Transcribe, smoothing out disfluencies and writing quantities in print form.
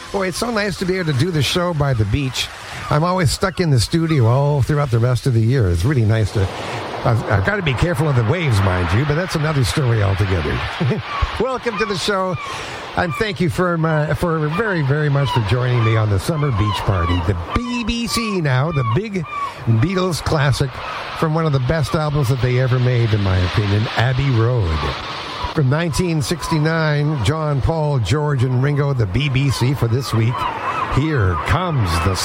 Boy, it's so nice to be able to do the show by the beach. I'm always stuck in the studio all throughout the rest of the year. It's really nice to... I've got to be careful of the waves, mind you, but that's another story altogether. Welcome to the show. And thank you for very, very much for joining me on the Summer Beach Party. The BBC now, the big Beatles classic from one of the best albums that they ever made, in my opinion, Abbey Road. From 1969, John, Paul, George, and Ringo, the BBC for this week. Here comes the